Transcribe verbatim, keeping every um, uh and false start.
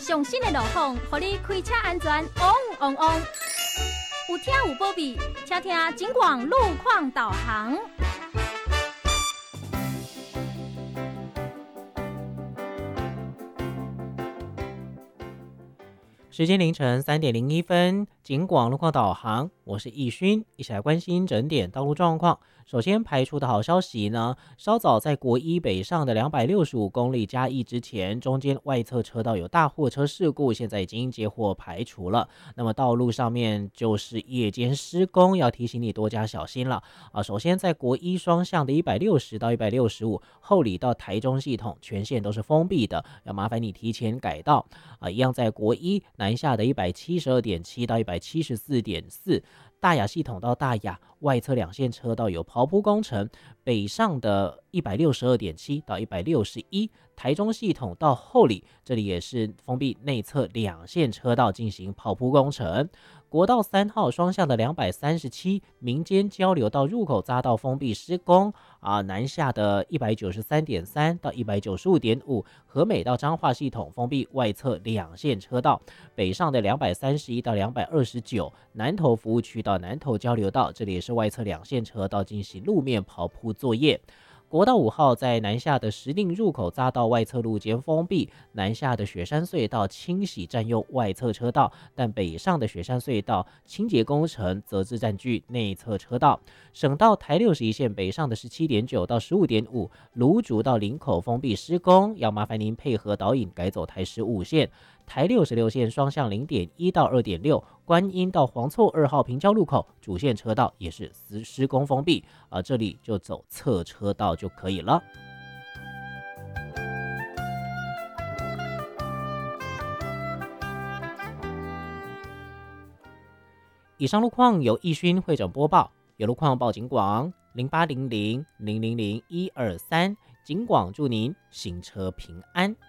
上新的路况，让你开车安全旺旺旺。有听有保庇，请听警广路况导航。 时间凌晨三点零一分，警广路况导航，我是易勋，一起来关心整点道路状况。首先排除的好消息呢，稍早在国一北上的两百六十五公里嘉义之前，中间外侧车道有大货车事故，现在已经接获排除了。那么道路上面就是夜间施工，要提醒你多加小心了啊。首先在国一双向的一百六十到一百六十五后里到台中系统全线都是封闭的，要麻烦你提前改道啊。一样在国一南下的一百七十二点七到一百七十四点四。大雅系统到大雅外侧两线车道有刨铺工程，北上的一百六十二点七到一百六十一，台中系统到后里，这里也是封闭内侧两线车道进行刨铺工程。国道三号双向的两百三十七民间交流道入口匝道封闭施工啊，南下的一百九十三点三到一百九十五点五，和美到彰化系统封闭外侧两线车道，北上的两百三十一到两百二十九，南投服务区到南投交流道，这里也是外侧两线车道进行路面刨铺作业。国道五号在南下的石碇入口匝道外侧路肩封闭，南下的雪山隧道清洗占用外侧车道，但北上的雪山隧道清洁工程则是占据内侧车道。省道台六十一线北上的十七点九到十五点五，芦竹到林口封闭施工，要麻烦您配合导引改走台十五线。台六十六线双向零点一到二点六，观音到黄厝二号平交路口主线车道也是施工封闭啊，这里就走侧车道就可以了。以上路况由易勋会诊播报，有路况报警广零八零零零零零一二三，警广祝您行车平安。